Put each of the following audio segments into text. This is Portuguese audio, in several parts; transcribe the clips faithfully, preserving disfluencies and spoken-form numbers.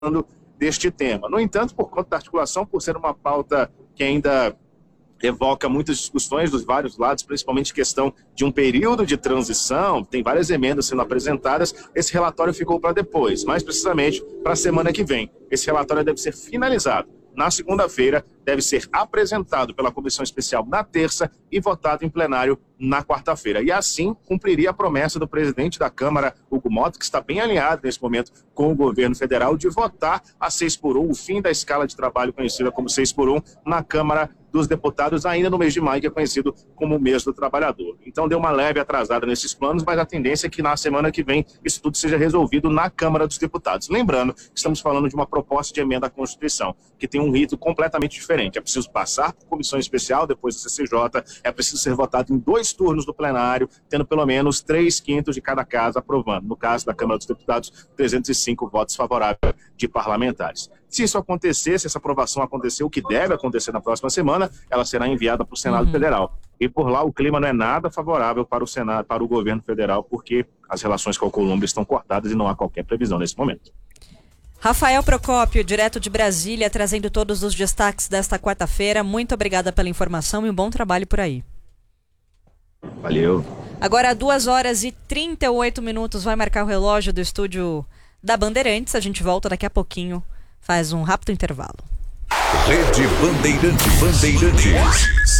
deste tema. No entanto, por conta da articulação, por ser uma pauta que ainda evoca muitas discussões dos vários lados, principalmente questão de um período de transição, tem várias emendas sendo apresentadas, esse relatório ficou para depois, mais precisamente para a semana que vem. Esse relatório deve ser finalizado na segunda-feira, deve ser apresentado pela Comissão Especial na terça e votado em plenário na quarta-feira. E assim cumpriria a promessa do presidente da Câmara, Hugo Mota, que está bem alinhado nesse momento com o governo federal, de votar a seis por um, o fim da escala de trabalho conhecida como seis por um, na Câmara dos Deputados, ainda no mês de maio, que é conhecido como o mês do trabalhador. Então deu uma leve atrasada nesses planos, mas a tendência é que na semana que vem isso tudo seja resolvido na Câmara dos Deputados. Lembrando que estamos falando de uma proposta de emenda à Constituição, que tem um rito completamente diferente. É preciso passar por comissão especial, depois do C C J, é preciso ser votado em dois turnos do plenário, tendo pelo menos três quintos de cada casa aprovando. No caso da Câmara dos Deputados, trezentos e cinco votos favoráveis de parlamentares. Se isso acontecer, se essa aprovação acontecer, o que deve acontecer na próxima semana, ela será enviada para o Senado uhum. Federal. E por lá o clima não é nada favorável para o Senado, para o governo federal, porque as relações com a Colômbia estão cortadas e não há qualquer previsão nesse momento. Rafael Procópio, direto de Brasília, trazendo todos os destaques desta quarta-feira. Muito obrigada pela informação e um bom trabalho por aí. Valeu. Agora, duas horas e trinta e oito minutos, vai marcar o relógio do estúdio da Bandeirantes. A gente volta daqui a pouquinho, faz um rápido intervalo. Rede Bandeirantes. Bandeirantes.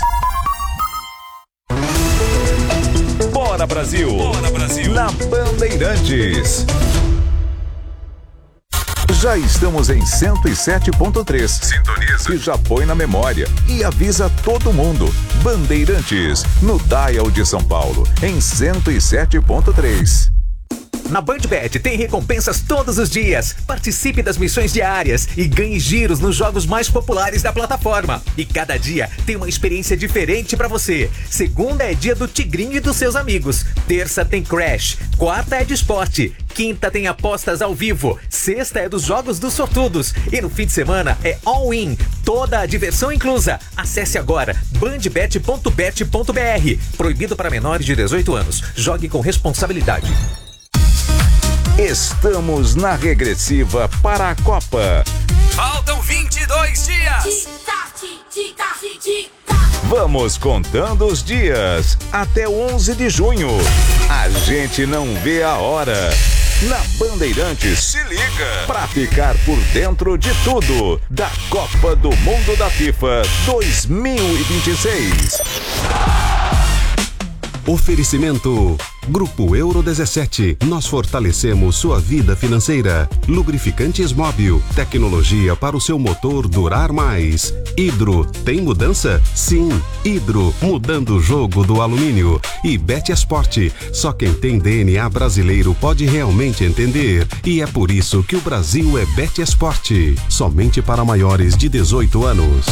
Bora Brasil. Bora Brasil. Na Bandeirantes. Já estamos em cento e sete ponto três. Sintoniza. E já põe na memória. E avisa todo mundo. Bandeirantes, no Dial de São Paulo, em cento e sete ponto três. Na BandBet tem recompensas todos os dias. Participe das missões diárias e ganhe giros nos jogos mais populares da plataforma. E cada dia tem uma experiência diferente pra você. Segunda é dia do Tigrinho e dos seus amigos. Terça tem Crash. Quarta é de esporte. Quinta tem apostas ao vivo. Sexta é dos jogos dos sortudos. E no fim de semana é all-in. Toda a diversão inclusa. Acesse agora bandbet ponto bet ponto br. Proibido para menores de dezoito anos. Jogue com responsabilidade. Estamos na regressiva para a Copa. Faltam vinte e dois dias. Vamos contando os dias até onze de junho. A gente não vê a hora. Na Bandeirantes, se liga pra ficar por dentro de tudo da Copa do Mundo da FIFA dois mil e vinte e seis. Oferecimento Grupo Euro dezessete. Nós fortalecemos sua vida financeira. Lubrificantes Móbil. Tecnologia para o seu motor durar mais. Hidro. Tem mudança? Sim. Hidro. Mudando o jogo do alumínio. E Bet Esporte. Só quem tem D N A brasileiro pode realmente entender. E é por isso que o Brasil é Bet Esporte. Somente para maiores de dezoito anos.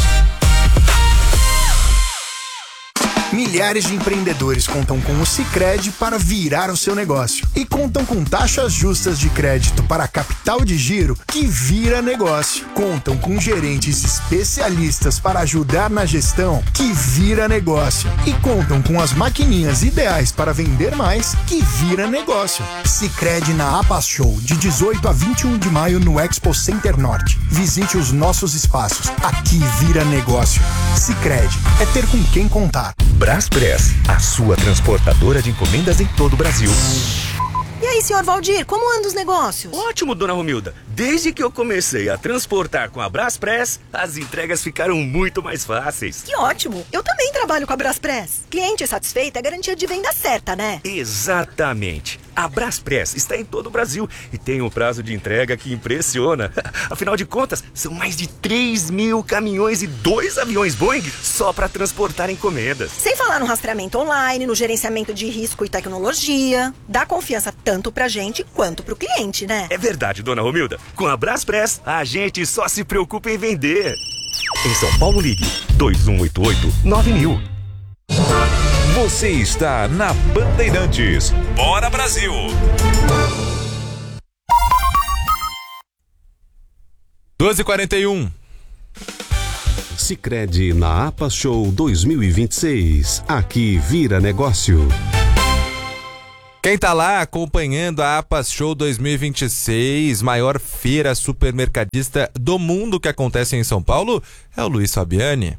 Milhares de empreendedores contam com o Sicredi para virar o seu negócio. E contam com taxas justas de crédito para capital de giro que vira negócio. Contam com gerentes especialistas para ajudar na gestão que vira negócio. E contam com as maquininhas ideais para vender mais que vira negócio. Sicredi na APAS Show, de dezoito a vinte e um de maio no Expo Center Norte. Visite os nossos espaços. Aqui vira negócio. Sicredi é ter com quem contar. Braspress, a sua transportadora de encomendas em todo o Brasil. E aí, senhor Valdir, como andam os negócios? Ótimo, dona Romilda. Desde que eu comecei a transportar com a Braspress, as entregas ficaram muito mais fáceis. Que ótimo! Eu também trabalho com a Braspress. Cliente satisfeito é garantia de venda certa, né? Exatamente. A Braspress está em todo o Brasil e tem um prazo de entrega que impressiona. Afinal de contas, são mais de três mil caminhões e dois aviões Boeing só para transportar encomendas. Sem falar no rastreamento online, no gerenciamento de risco e tecnologia. Dá confiança tanto pra gente quanto pro cliente, né? É verdade, dona Romilda. Com a Braspress, a gente só se preocupa em vender. Em São Paulo, ligue dois um oito oito nove mil. Você está na Bandeirantes. Bora Brasil! doze e quarenta e um. Sicredi na APAS Show dois mil e vinte e seis. Aqui vira negócio. Quem tá lá acompanhando a APAS Show dois mil e vinte e seis, maior feira supermercadista do mundo que acontece em São Paulo, é o Luiz Fabiani.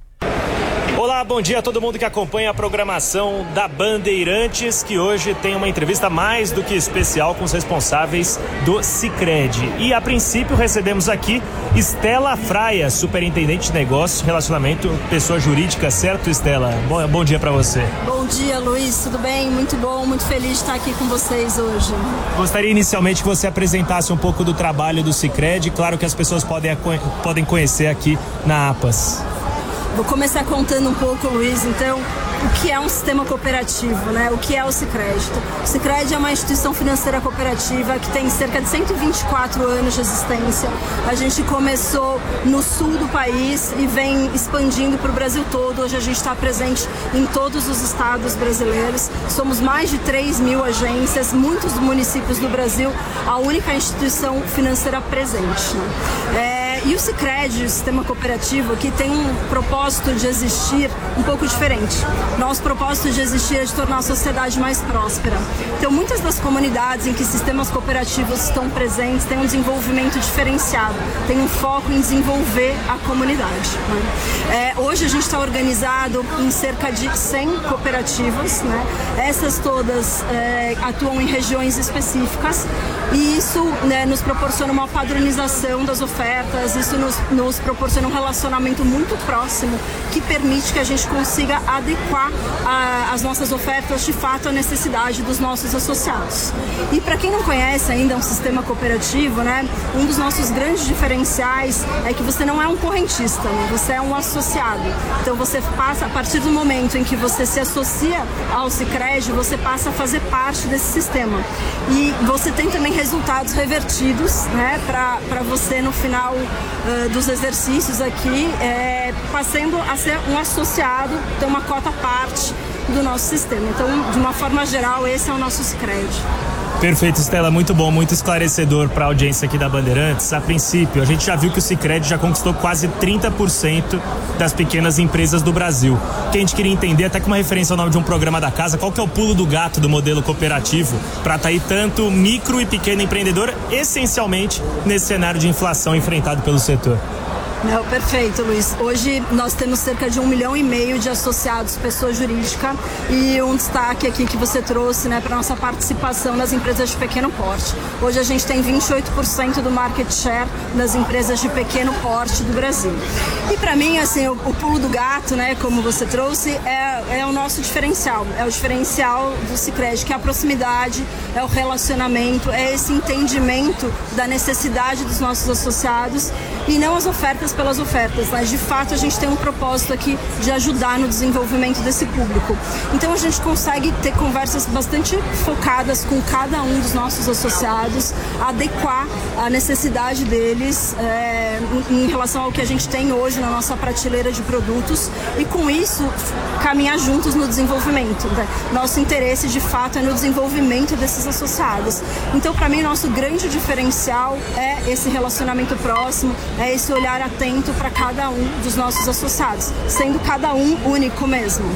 Olá, bom dia a todo mundo que acompanha a programação da Bandeirantes, que hoje tem uma entrevista mais do que especial com os responsáveis do Sicredi. E a princípio recebemos aqui Estela Fraia, superintendente de negócios, relacionamento, pessoa jurídica, certo, Estela? Bom, bom dia para você. Bom dia, Luiz, tudo bem? Muito bom, muito feliz de estar aqui com vocês hoje. Gostaria inicialmente que você apresentasse um pouco do trabalho do Sicredi, claro que as pessoas podem, podem conhecer aqui na APAS. Vou começar contando um pouco, Luiz, então, o que é um sistema cooperativo, né? O que é o Sicredi? O Sicredi é uma instituição financeira cooperativa que tem cerca de cento e vinte e quatro anos de existência. A gente começou no sul do país e vem expandindo para o Brasil todo. Hoje a gente está presente em todos os estados brasileiros. Somos mais de três mil agências, muitos municípios do Brasil, a única instituição financeira presente, né? É, e o Sicredi, o sistema cooperativo, que tem um propósito de existir um pouco diferente. Nosso propósito de existir é de tornar a sociedade mais próspera. Então, muitas das comunidades em que sistemas cooperativos estão presentes têm um desenvolvimento diferenciado, tem um foco em desenvolver a comunidade, né? É, hoje a gente está organizado em cerca de cem cooperativas, né? Essas todas é, atuam em regiões específicas e isso, né, nos proporciona uma padronização das ofertas, isso nos, nos proporciona um relacionamento muito próximo que permite que a gente consiga adequar a, as nossas ofertas de fato à necessidade dos nossos associados. E para quem não conhece ainda um sistema cooperativo, né, um dos nossos grandes diferenciais é que você não é um correntista, né, você é um associado. Então você passa, a partir do momento em que você se associa ao Sicredi, você passa a fazer parte desse sistema. E você tem também resultados revertidos, né, para você no final uh, dos exercícios aqui, é, passando a ser um associado, ter uma cota parte do nosso sistema. Então, de uma forma geral, esse é o nosso Sicredi. Perfeito, Estela, muito bom, muito esclarecedor para a audiência aqui da Bandeirantes. A princípio, a gente já viu que o Sicredi já conquistou quase trinta por cento das pequenas empresas do Brasil. Que a gente queria entender, até com uma referência ao nome de um programa da casa, qual que é o pulo do gato do modelo cooperativo para atrair tanto micro e pequeno empreendedor, essencialmente nesse cenário de inflação enfrentado pelo setor. Não, perfeito, Luiz. Hoje nós temos cerca de um milhão e meio de associados, pessoa jurídica, e um destaque aqui que você trouxe, né, para nossa participação nas empresas de pequeno porte. Hoje a gente tem vinte e oito por cento do market share das empresas de pequeno porte do Brasil. E para mim, assim, o, o pulo do gato, né, como você trouxe, é, é o nosso diferencial. É o diferencial do Sicredi, que é a proximidade, é o relacionamento, é esse entendimento da necessidade dos nossos associados e não as ofertas pelas ofertas, mas de fato a gente tem um propósito aqui de ajudar no desenvolvimento desse público. Então a gente consegue ter conversas bastante focadas com cada um dos nossos associados, adequar a necessidade deles é, em relação ao que a gente tem hoje na nossa prateleira de produtos e com isso caminhar juntos no desenvolvimento, né? Nosso interesse de fato é no desenvolvimento desses associados. Então para mim nosso grande diferencial é esse relacionamento próximo, é esse olhar atento para cada um dos nossos associados, sendo cada um único mesmo.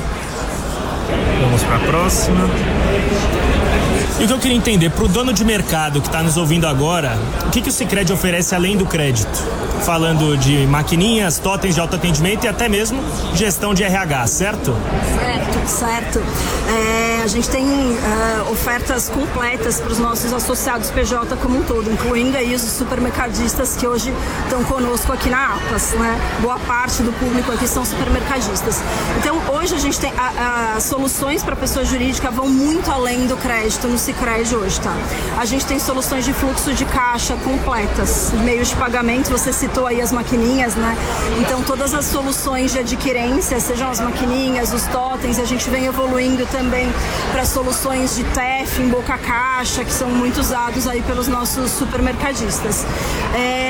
Vamos para a próxima. E o que eu queria entender, para o dono de mercado que está nos ouvindo agora, o que, que o Sicredi oferece além do crédito? Falando de maquininhas, totens de autoatendimento e até mesmo gestão de R H, certo? Certo, certo. É, a gente tem uh, ofertas completas para os nossos associados P J como um todo, incluindo aí os supermercadistas que hoje estão conosco aqui na APAS, né? Boa parte do público aqui são supermercadistas. Então, hoje a gente tem as soluções para pessoa jurídica vão muito além do crédito no Sicredi hoje, tá? A gente tem soluções de fluxo de caixa completas, meios de pagamento, você citou aí as maquininhas, né? Então todas as soluções de adquirência, sejam as maquininhas, os totens, a gente vem evoluindo também para soluções de T E F em boca caixa, que são muito usados aí pelos nossos supermercadistas. É,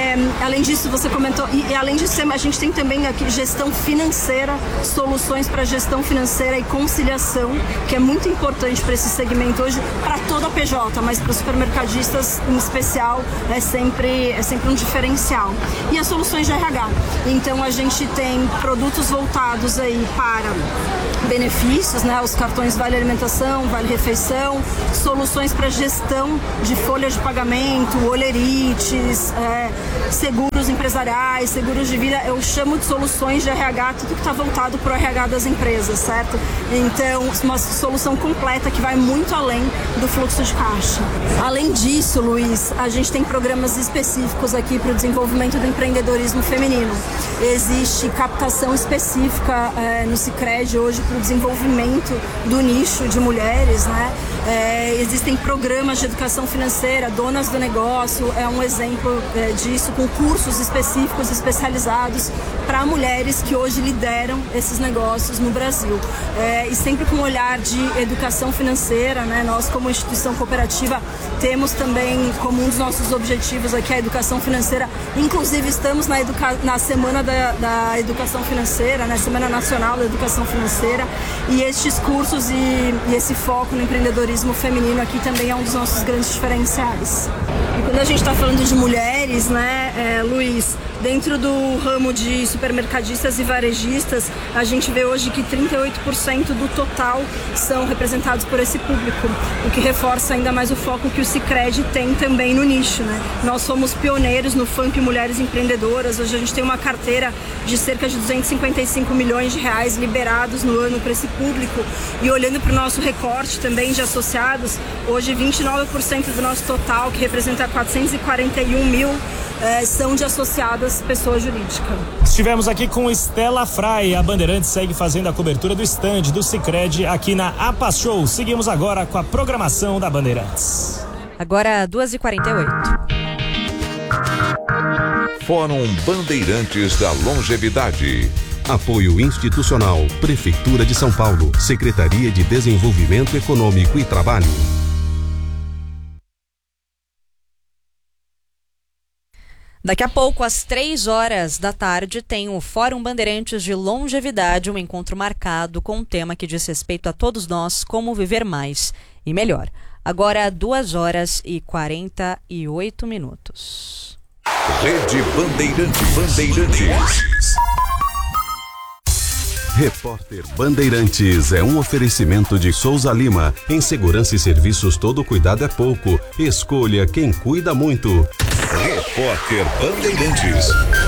É, além disso, você comentou, e, e além disso, a gente tem também aqui gestão financeira, soluções para gestão financeira e conciliação, que é muito importante para esse segmento hoje, para toda a P J, mas para os supermercadistas em especial é sempre, é sempre um diferencial. E as soluções de R H. Então a gente tem produtos voltados aí para benefícios, né? Os cartões Vale Alimentação, Vale Refeição, soluções para gestão de folhas de pagamento, olerites, é, seguros empresariais, seguros de vida. Eu chamo de soluções de R H, tudo que está voltado para o R H das empresas, certo? Então, uma solução completa que vai muito além do fluxo de caixa. Além disso, Luiz, a gente tem programas específicos aqui para o desenvolvimento do empreendedorismo feminino. Existe captação específica é, no Sicredi hoje para o desenvolvimento do nicho de mulheres, né? É, existem programas de educação financeira, Donas do Negócio é um exemplo é, disso, com cursos específicos, especializados para mulheres que hoje lideram esses negócios no Brasil. É, e sempre com um olhar de educação financeira, né? Nós, como instituição cooperativa, temos também como um dos nossos objetivos aqui a educação financeira. Inclusive, estamos na, educa... na Semana da, da Educação Financeira, na Semana Nacional da Educação Financeira, e estes cursos e, e esse foco no empreendedorismo feminino aqui também é um dos nossos grandes diferenciais. E quando a gente está falando de mulheres, né, é, Luiz, dentro do ramo de supermercadistas e varejistas, a gente vê hoje que trinta e oito por cento do total são representados por esse público, o que reforça ainda mais o foco que o Sicredi tem também no nicho, né? Nós fomos pioneiros no F A M P Mulheres Empreendedoras. Hoje a gente tem uma carteira de cerca de duzentos e cinquenta e cinco milhões de reais liberados no ano para esse público. E olhando para o nosso recorte também de associados, hoje vinte e nove por cento do nosso total, que representa quatrocentos e quarenta e um mil, é, são de associadas pessoa jurídica. Estivemos aqui com Estela Frei. A Bandeirantes segue fazendo a cobertura do stand do Sicredi aqui na APAS Show. Seguimos agora com a programação da Bandeirantes. Agora, duas e quarenta e oito. Fórum Bandeirantes da Longevidade. Apoio institucional, Prefeitura de São Paulo, Secretaria de Desenvolvimento Econômico e Trabalho. Daqui a pouco, às três horas da tarde, tem o Fórum Bandeirantes de Longevidade, um encontro marcado com um tema que diz respeito a todos nós, como viver mais e melhor. Agora, duas horas e quarenta e oito minutos. Rede Bandeirantes. Bandeirantes. Repórter Bandeirantes é um oferecimento de Souza Lima. Em segurança e serviços, todo cuidado é pouco. Escolha quem cuida muito. Repórter Bandeirantes.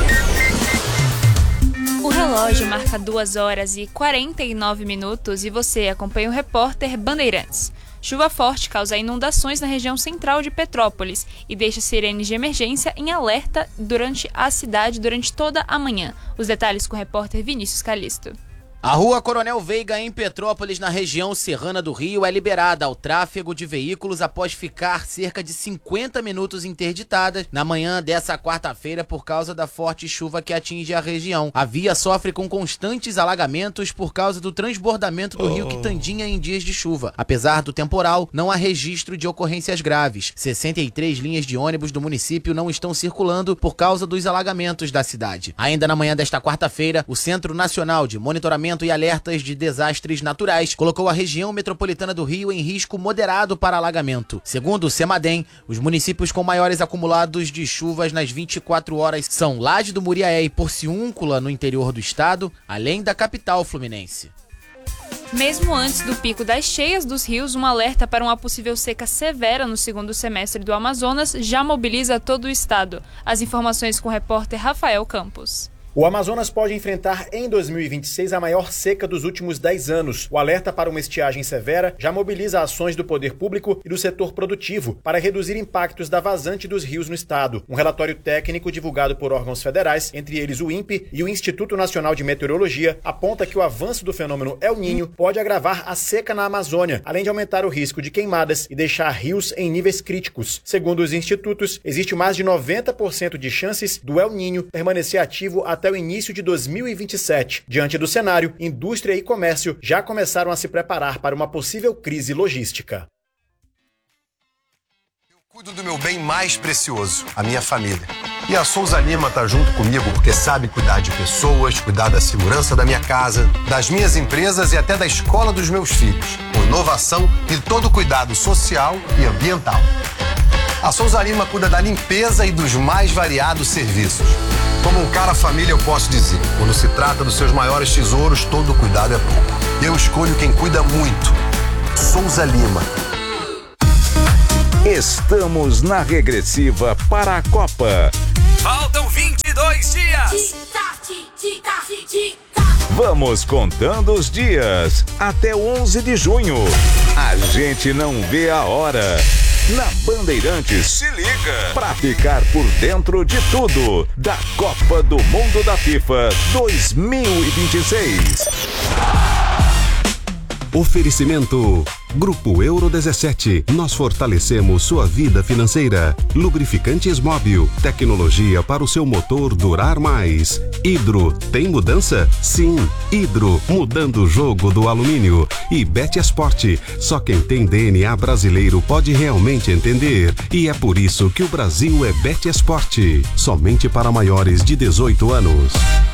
O relógio marca duas horas e quarenta e nove minutos e você acompanha o Repórter Bandeirantes. Chuva forte causa inundações na região central de Petrópolis e deixa sirenes de emergência em alerta durante a cidade durante toda a manhã. Os detalhes com o repórter Vinícius Calisto. A rua Coronel Veiga, em Petrópolis, na região serrana do Rio, é liberada ao tráfego de veículos após ficar cerca de cinquenta minutos interditada na manhã dessa quarta-feira por causa da forte chuva que atinge a região. A via sofre com constantes alagamentos por causa do transbordamento do oh. rio Quitandinha em dias de chuva. Apesar do temporal, não há registro de ocorrências graves. sessenta e três linhas de ônibus do município não estão circulando por causa dos alagamentos da cidade. Ainda na manhã desta quarta-feira, o Centro Nacional de Monitoramento e Alertas de Desastres Naturais colocou a região metropolitana do Rio em risco moderado para alagamento. Segundo o CEMADEM, os municípios com maiores acumulados de chuvas nas vinte e quatro horas são Laje do Muriaé e Porciúncula, no interior do estado, além da capital fluminense. Mesmo antes do pico das cheias dos rios, um alerta para uma possível seca severa no segundo semestre do Amazonas já mobiliza todo o estado. As informações com o repórter Rafael Campos. O Amazonas pode enfrentar em dois mil e vinte e seis a maior seca dos últimos dez anos. O alerta para uma estiagem severa já mobiliza ações do poder público e do setor produtivo para reduzir impactos da vazante dos rios no estado. Um relatório técnico divulgado por órgãos federais, entre eles o INPE e o Instituto Nacional de Meteorologia, aponta que o avanço do fenômeno El Niño pode agravar a seca na Amazônia, além de aumentar o risco de queimadas e deixar rios em níveis críticos. Segundo os institutos, existe mais de noventa por cento de chances do El Niño permanecer ativo até até o início de dois mil e vinte e sete. Diante do cenário, indústria e comércio já começaram a se preparar para uma possível crise logística. Cuido do meu bem mais precioso, a minha família. E a Souza Lima tá junto comigo porque sabe cuidar de pessoas, cuidar da segurança da minha casa, das minhas empresas e até da escola dos meus filhos, com inovação e todo o cuidado social e ambiental. A Souza Lima cuida da limpeza e dos mais variados serviços. Como um cara família, eu posso dizer, quando se trata dos seus maiores tesouros, todo cuidado é pouco. Eu escolho quem cuida muito. Souza Lima. Estamos na regressiva para a Copa. Faltam vinte e dois dias. Vamos contando os dias até o onze de junho. A gente não vê a hora. Na Bandeirantes, se liga pra ficar por dentro de tudo da Copa do Mundo da FIFA dois mil e vinte e seis. Oferecimento Grupo Euro dezessete. Nós fortalecemos sua vida financeira. Lubrificantes Móbil. Tecnologia para o seu motor durar mais. Hidro. Tem mudança? Sim. Hidro. Mudando o jogo do alumínio. E Betesport. Só quem tem D N A brasileiro pode realmente entender. E é por isso que o Brasil é Betesport. Somente para maiores de dezoito anos.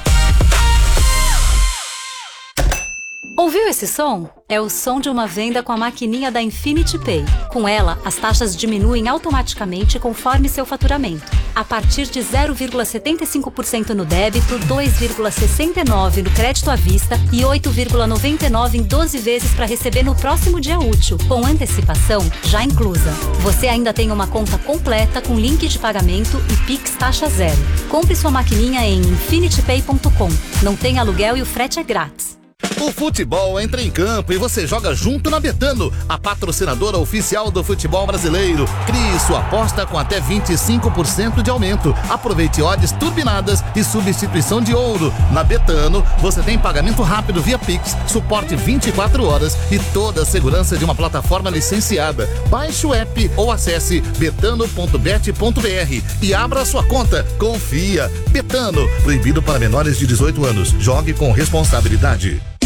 Ouviu esse som? É o som de uma venda com a maquininha da Infinity Pay. Com ela, as taxas diminuem automaticamente conforme seu faturamento. A partir de zero vírgula setenta e cinco por cento no débito, dois vírgula sessenta e nove por cento no crédito à vista e oito vírgula noventa e nove por cento em doze vezes para receber no próximo dia útil, com antecipação já inclusa. Você ainda tem uma conta completa com link de pagamento e Pix taxa zero. Compre sua maquininha em infinity pay ponto com. Não tem aluguel e o frete é grátis. O futebol entra em campo e você joga junto na Betano, a patrocinadora oficial do futebol brasileiro. Crie sua aposta com até vinte e cinco por cento de aumento. Aproveite odds turbinadas e substituição de ouro. Na Betano, você tem pagamento rápido via Pix, suporte vinte e quatro horas e toda a segurança de uma plataforma licenciada. Baixe o app ou acesse betano ponto bet ponto br e abra sua conta. Confia. Betano, proibido para menores de dezoito anos. Jogue com responsabilidade.